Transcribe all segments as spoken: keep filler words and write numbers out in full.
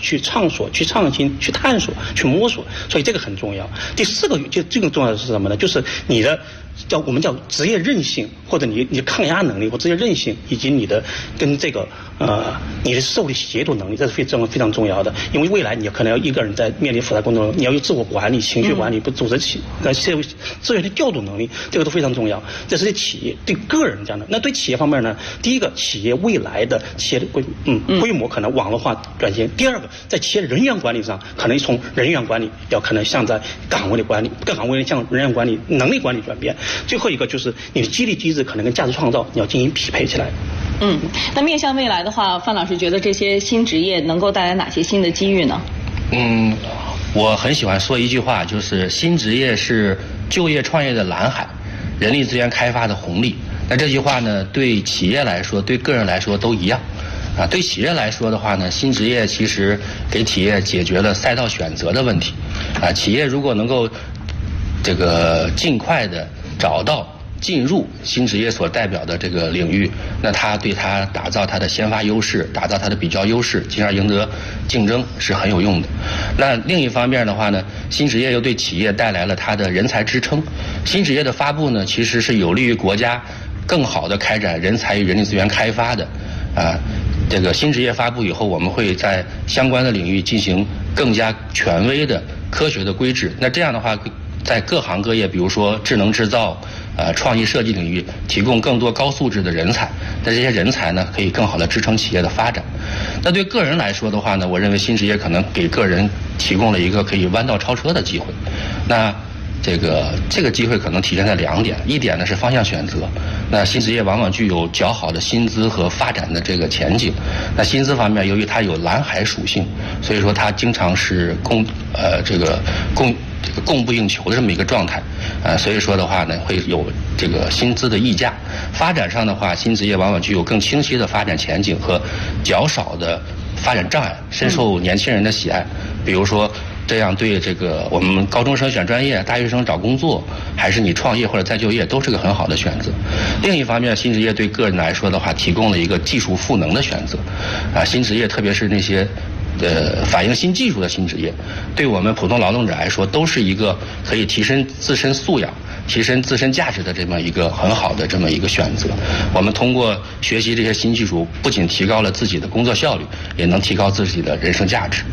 去畅所、去创新、去探索、去摸索，所以这个很重要。第四个就这个重要的是什么呢？就是你的叫我们叫职业韧性，或者你你的抗压能力或职业韧性，以及你的跟这个呃你的社会协作能力，这是非常非常重要的。因为未来你可能要一个人在面临复杂工作中，你要有自我管理、情绪管理、不组织起呃社会资源的调度能力，这个都非常重要。这是对企业、对个人这样的。那对企业方面呢？第一个，企业未来的企业的规嗯规模可能网络化转型；第二个，在企业人员管理上，可能从人员管理要可能向在岗位的管理、各岗位的向人员管理、能力管理转变。最后一个就是你的激励机制可能跟价值创造你要进行匹配起来。 嗯，那面向未来的话，范老师觉得这些新职业能够带来哪些新的机遇呢？ 嗯，我很喜欢说一句话，就是新职业是就业创业的蓝海，人力资源开发的红利。那这句话呢，对企业来说，对个人来说都一样。啊，对企业来说的话呢，新职业其实给企业解决了赛道选择的问题。啊，企业如果能够这个尽快的找到进入新职业所代表的这个领域，那它对它打造它的先发优势，打造它的比较优势，进而赢得竞争是很有用的。那另一方面的话呢，新职业又对企业带来了它的人才支撑。新职业的发布呢，其实是有利于国家更好的开展人才与人力资源开发的。啊，这个新职业发布以后，我们会在相关的领域进行更加权威的科学的规制。那这样的话，在各行各业，比如说智能制造、呃创意设计领域，提供更多高素质的人才。那这些人才呢，可以更好的支撑企业的发展。那对个人来说的话呢，我认为新职业可能给个人提供了一个可以弯道超车的机会。那这个这个机会可能体现在两点，一点呢是方向选择。那新职业往往具有较好的薪资和发展的这个前景。那薪资方面，由于它有蓝海属性，所以说它经常是供呃这个供这个供不应求的这么一个状态。呃，所以说的话呢，会有这个薪资的溢价。发展上的话，新职业往往具有更清晰的发展前景和较少的发展障碍，深受年轻人的喜爱。比如说，这样对这个我们高中生选专业、大学生找工作，还是你创业或者再就业，都是个很好的选择。另一方面，新职业对个人来说的话，提供了一个技术赋能的选择。啊，新职业特别是那些呃反映新技术的新职业，对我们普通劳动者来说，都是一个可以提升自身素养、提升自身价值的这么一个很好的这么一个选择。我们通过学习这些新技术，不仅提高了自己的工作效率，也能提高自己的人生价值。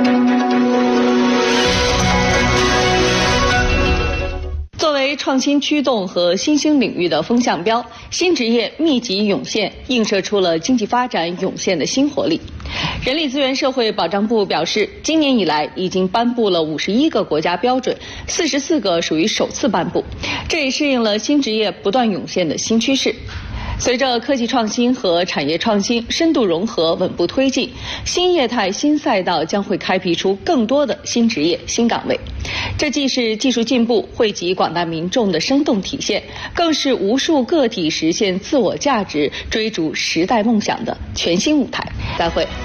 作为创新驱动和新兴领域的风向标，新职业密集涌现，映射出了经济发展涌现的新活力。人力资源社会保障部表示，今年以来已经颁布了五十一个国家标准，四十四个属于首次颁布，这也适应了新职业不断涌现的新趋势。随着科技创新和产业创新深度融合稳步推进，新业态新赛道将会开辟出更多的新职业新岗位。这既是技术进步惠及广大民众的生动体现，更是无数个体实现自我价值、追逐时代梦想的全新舞台。再会。